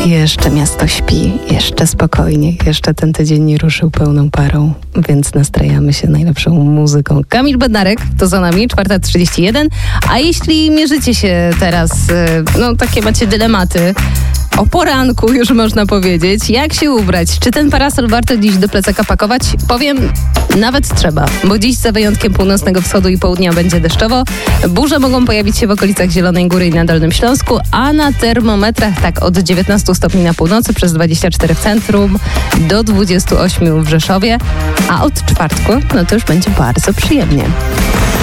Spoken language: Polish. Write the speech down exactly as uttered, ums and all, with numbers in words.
Jeszcze miasto śpi, jeszcze spokojnie, jeszcze ten tydzień nie ruszył pełną parą, więc nastrajamy się najlepszą muzyką. Kamil Bednarek, to za nami, czwarta trzydzieści jeden, a jeśli mierzycie się teraz, no takie macie dylematy, o poranku już można powiedzieć, jak się ubrać, czy ten parasol warto dziś do plecaka pakować? Powiem, nawet trzeba, bo dziś za wyjątkiem północnego wschodu i południa będzie deszczowo. Burze mogą pojawić się w okolicach Zielonej Góry i na Dolnym Śląsku, a na termometrach tak od dziewiętnastu stopni na północy, przez dwadzieścia cztery w centrum, do dwudziestu ośmiu w Rzeszowie, a od czwartku no to już będzie bardzo przyjemnie.